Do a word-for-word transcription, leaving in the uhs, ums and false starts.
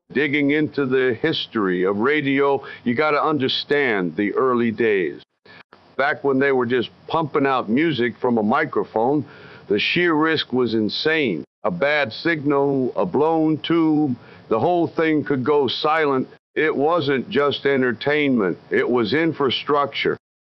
digging into the history of radio, you got to understand the early days. Back when they were just pumping out music from a microphone, the sheer risk was insane. A bad signal, a blown tube, the whole thing could go silent. It wasn't just entertainment, it was infrastructure.